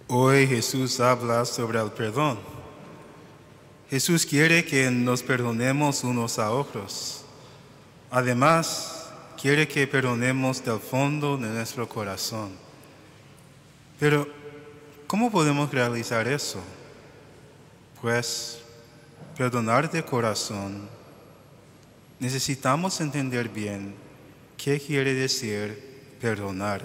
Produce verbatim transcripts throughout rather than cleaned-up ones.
Hoy Jesús habla sobre el perdón. Jesús quiere que nos perdonemos unos a otros. Además, quiere que perdonemos del fondo de nuestro corazón. Pero, ¿cómo podemos realizar eso? Pues, perdonar de corazón, necesitamos entender bien qué quiere decir perdonar.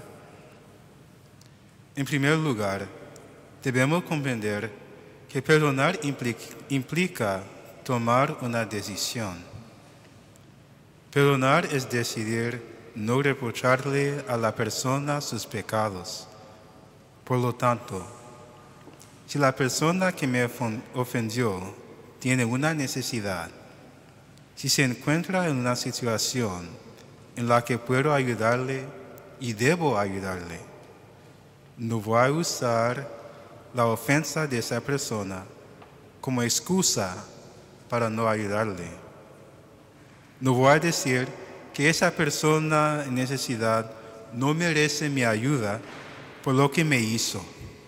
En primer lugar, debemos comprender que perdonar implica, implica tomar una decisión. Perdonar es decidir no reprocharle a la persona sus pecados. Por lo tanto, si la persona que me ofendió tiene una necesidad, si se encuentra en una situación en la que puedo ayudarle y debo ayudarle, no voy a usar la ofensa de esa persona como excusa para no ayudarle. No voy a decir que esa persona en necesidad no merece mi ayuda por lo que me hizo.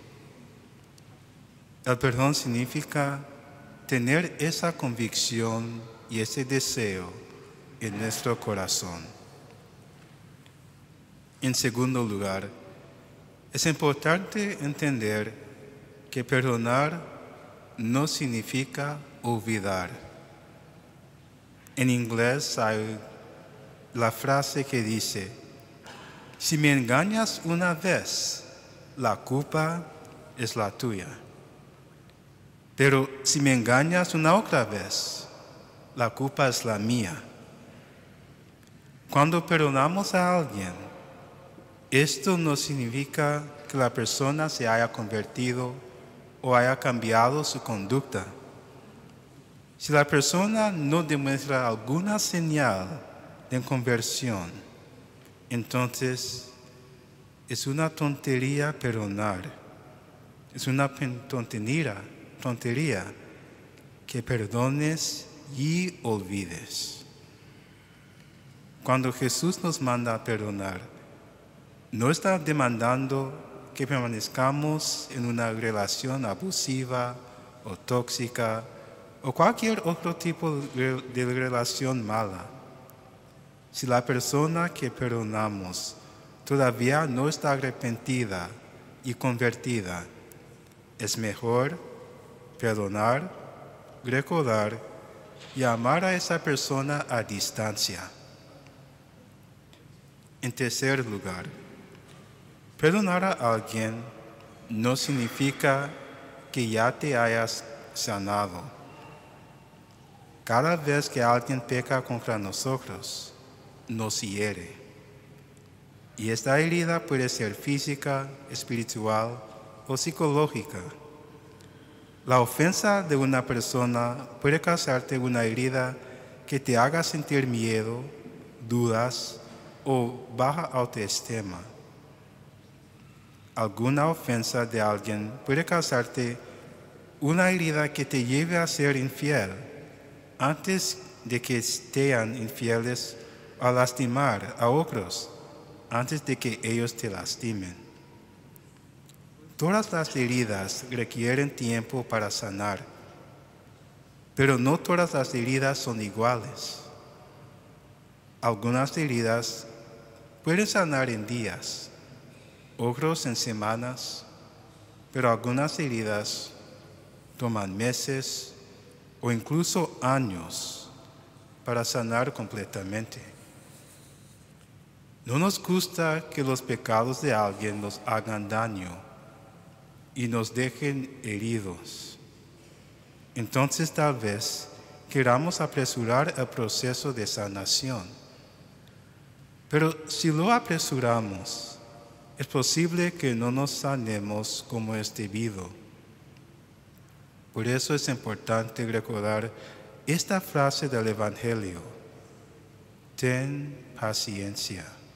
El perdón significa tener esa convicción y ese deseo en nuestro corazón. En segundo lugar, es importante entender que perdonar no significa olvidar. En inglés hay la frase que dice, si me engañas una vez, la culpa es la tuya. Pero si me engañas una otra vez, la culpa es la mía. Cuando perdonamos a alguien, esto no significa que la persona se haya convertido o haya cambiado su conducta. Si la persona no demuestra alguna señal de conversión, entonces es una tontería perdonar. Es una tontería, tontería que perdones y olvides. Cuando Jesús nos manda a perdonar, no está demandando que permanezcamos en una relación abusiva o tóxica o cualquier otro tipo de relación mala. Si la persona que perdonamos todavía no está arrepentida y convertida, es mejor perdonar, recordar y amar a esa persona a distancia. En tercer lugar, perdonar a alguien no significa que ya te hayas sanado. Cada vez que alguien peca contra nosotros, nos hiere. Y esta herida puede ser física, espiritual o psicológica. La ofensa de una persona puede causarte una herida que te haga sentir miedo, dudas o baja autoestima. Alguna ofensa de alguien puede causarte una herida que te lleve a ser infiel antes de que sean infieles a lastimar a otros antes de que ellos te lastimen. Todas las heridas requieren tiempo para sanar, pero no todas las heridas son iguales. Algunas heridas pueden sanar en días, otros en semanas, pero algunas heridas toman meses o incluso años para sanar completamente. No nos gusta que los pecados de alguien nos hagan daño y nos dejen heridos. Entonces tal vez queramos apresurar el proceso de sanación. Pero si lo apresuramos, es posible que no nos sanemos como es debido. Por eso es importante recordar esta frase del Evangelio: ten paciencia.